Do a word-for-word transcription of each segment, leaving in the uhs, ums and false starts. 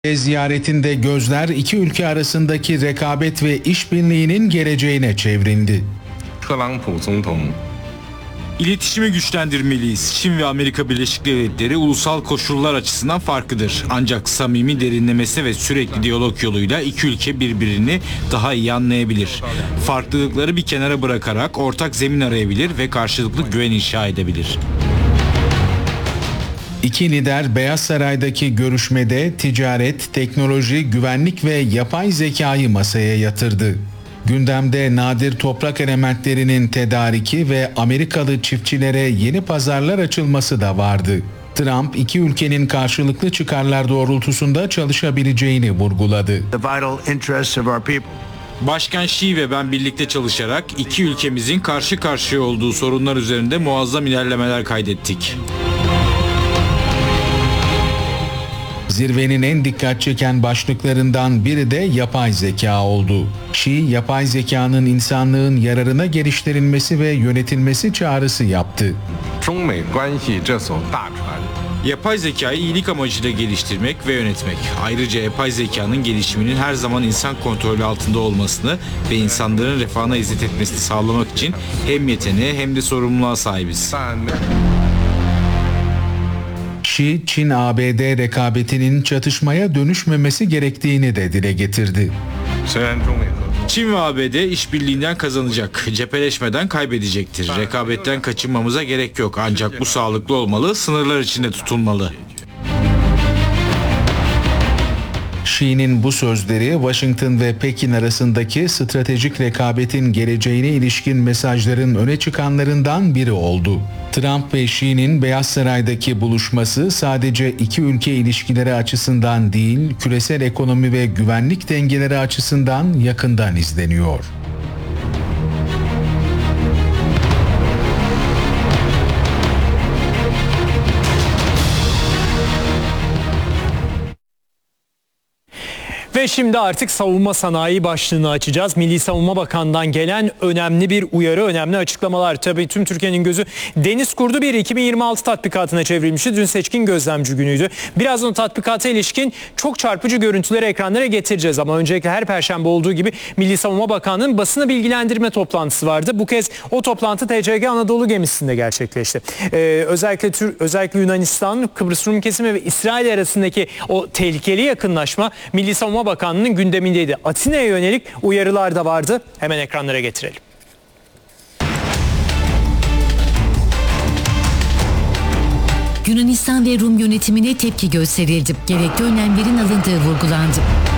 Ziyaretinde gözler iki ülke arasındaki rekabet ve işbirliğinin geleceğine çevrildi. İletişimi güçlendirmeliyiz. Çin ve Amerika Birleşik Devletleri ulusal koşullar açısından farklıdır. Ancak samimi derinlemesi ve sürekli diyalog yoluyla iki ülke birbirini daha iyi anlayabilir. Farklılıkları bir kenara bırakarak ortak zemin arayabilir ve karşılıklı güven inşa edebilir. İki lider Beyaz Saray'daki görüşmede ticaret, teknoloji, güvenlik ve yapay zekayı masaya yatırdı. Gündemde nadir toprak elementlerinin tedariki ve Amerikalı çiftçilere yeni pazarlar açılması da vardı. Trump iki ülkenin karşılıklı çıkarlar doğrultusunda çalışabileceğini vurguladı. Başkan Xi ve ben birlikte çalışarak iki ülkemizin karşı karşıya olduğu sorunlar üzerinde muazzam ilerlemeler kaydettik. Zirvenin en dikkat çeken başlıklarından biri de yapay zeka oldu. Xi, yapay zekanın insanlığın yararına geliştirilmesi ve yönetilmesi çağrısı yaptı. Yapay zekayı iyilik amacıyla geliştirmek ve yönetmek. Ayrıca yapay zekanın gelişiminin her zaman insan kontrolü altında olmasını ve insanların refahına hizmet etmesini sağlamak için hem yeteneğe hem de sorumluluğa sahibiz. Xi, Çin-A B D rekabetinin çatışmaya dönüşmemesi gerektiğini de dile getirdi. Çin ve A B D işbirliğinden kazanacak, cepheleşmeden kaybedecektir. Rekabetten kaçınmamıza gerek yok ancak bu sağlıklı olmalı, sınırlar içinde tutulmalı. Xi'nin bu sözleri Washington ve Pekin arasındaki stratejik rekabetin geleceğine ilişkin mesajların öne çıkanlarından biri oldu. Trump ve Xi'nin Beyaz Saray'daki buluşması sadece iki ülke ilişkileri açısından değil, küresel ekonomi ve güvenlik dengeleri açısından yakından izleniyor. Ve şimdi artık savunma sanayi başlığını açacağız. Milli Savunma Bakanı'ndan gelen önemli bir uyarı, önemli açıklamalar. Tabii tüm Türkiye'nin gözü Deniz Kurdu bir iki bin yirmi altı tatbikatına çevrilmişti. Dün seçkin gözlemci günüydü. Birazdan tatbikata ilişkin çok çarpıcı görüntüleri ekranlara getireceğiz. Ama öncelikle her perşembe olduğu gibi Milli Savunma Bakanı'nın basına bilgilendirme toplantısı vardı. Bu kez o toplantı T C G Anadolu gemisinde gerçekleşti. Ee, özellikle Tür özellikle Yunanistan, Kıbrıs Rum kesimi ve İsrail arasındaki o tehlikeli yakınlaşma Milli Savunma Bakanlığı'nın gündemindeydi. Atina'ya yönelik uyarılar da vardı. Hemen ekranlara getirelim. Yunanistan ve Rum yönetimine tepki gösterildi. Gerekli önlemlerin alındığı vurgulandı.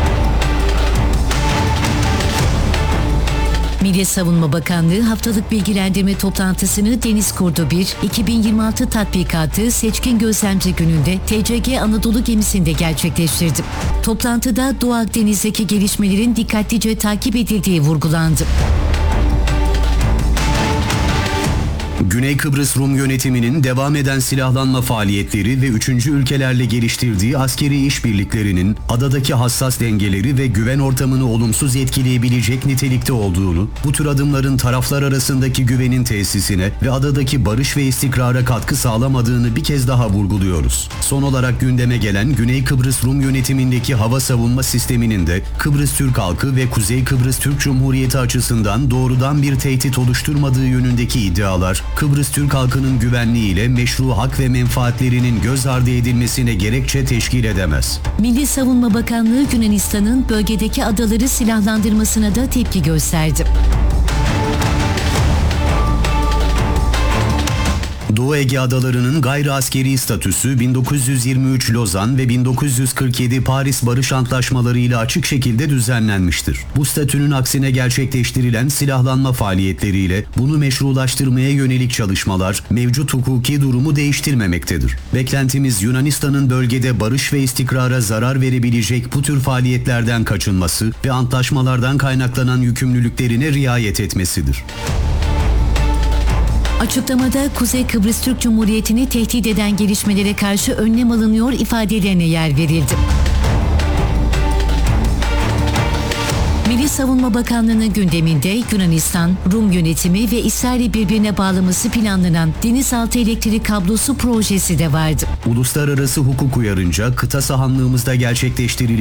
Milli Savunma Bakanlığı haftalık bilgilendirme toplantısını Deniz Kurdu bir iki bin yirmi altı tatbikatı seçkin gözlemci gününde T C G Anadolu gemisinde gerçekleştirdi. Toplantıda Doğu Akdeniz'deki gelişmelerin dikkatlice takip edildiği vurgulandı. Güney Kıbrıs Rum yönetiminin devam eden silahlanma faaliyetleri ve üçüncü ülkelerle geliştirdiği askeri işbirliklerinin adadaki hassas dengeleri ve güven ortamını olumsuz etkileyebilecek nitelikte olduğunu, bu tür adımların taraflar arasındaki güvenin tesisine ve adadaki barış ve istikrara katkı sağlamadığını bir kez daha vurguluyoruz. Son olarak gündeme gelen Güney Kıbrıs Rum yönetimindeki hava savunma sisteminin de Kıbrıs Türk halkı ve Kuzey Kıbrıs Türk Cumhuriyeti açısından doğrudan bir tehdit oluşturmadığı yönündeki iddialar, Kıbrıs Türk halkının güvenliğiyle meşru hak ve menfaatlerinin göz ardı edilmesine gerekçe teşkil edemez. Milli Savunma Bakanlığı Yunanistan'ın bölgedeki adaları silahlandırmasına da tepki gösterdi. Doğu Ege Adaları'nın gayri askeri statüsü bin dokuz yüz yirmi üç Lozan ve bin dokuz yüz kırk yedi Paris Barış Antlaşmaları ile açık şekilde düzenlenmiştir. Bu statünün aksine gerçekleştirilen silahlanma faaliyetleriyle bunu meşrulaştırmaya yönelik çalışmalar mevcut hukuki durumu değiştirmemektedir. Beklentimiz Yunanistan'ın bölgede barış ve istikrara zarar verebilecek bu tür faaliyetlerden kaçınması ve antlaşmalardan kaynaklanan yükümlülüklerine riayet etmesidir. Açıklamada Kuzey Kıbrıs Türk Cumhuriyeti'ni tehdit eden gelişmelere karşı önlem alınıyor ifadelerine yer verildi. Milli Savunma Bakanlığı'nın gündeminde Yunanistan, Rum yönetimi ve İsrail'i birbirine bağlaması planlanan denizaltı elektrik kablosu projesi de vardı. Uluslararası hukuk uyarınca kıta sahanlığımızda gerçekleştirilen